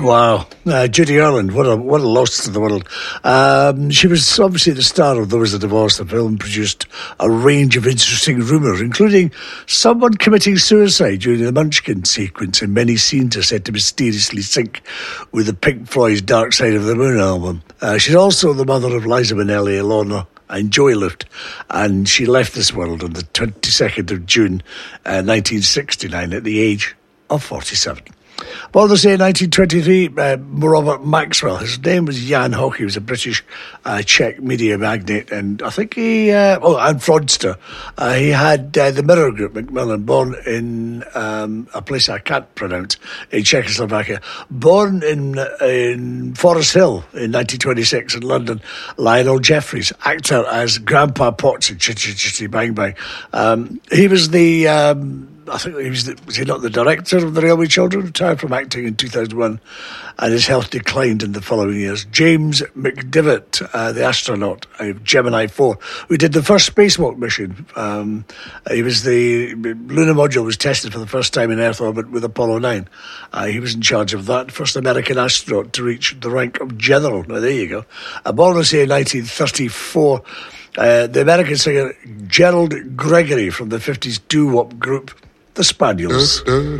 Wow. Judy Garland, what a loss to the world. She was obviously the star of There Was a Divorce. The film produced a range of interesting rumours, including someone committing suicide during the Munchkin sequence, and many scenes are said to mysteriously sync with the Pink Floyd's Dark Side of the Moon album. She's also the mother of Liza Minnelli, Ilona and Joey Luft, and she left this world on the 22nd of June 1969 at the age of 47. Born to say in 1923, Robert Maxwell. His name was Jan Hock. He was a British Czech media magnate, and I think and fraudster. He had the Mirror Group, Macmillan, born in a place I can't pronounce, in Czechoslovakia. Born in Forest Hill in 1926 in London, Lionel Jeffries, actor as Grandpa Potts in Chitty Chitty Bang Bang. He was I think was he not the director of the Railway Children? Retired from acting in 2001, and his health declined in the following years. James McDivitt, the astronaut of Gemini 4, who did the first spacewalk mission. He was the lunar module was tested for the first time in Earth orbit with Apollo 9. He was in charge of that. First American astronaut to reach the rank of general. Now there you go. Born in 1934. The American singer Gerald Gregory from the 50s doo-wop group The Spaniels.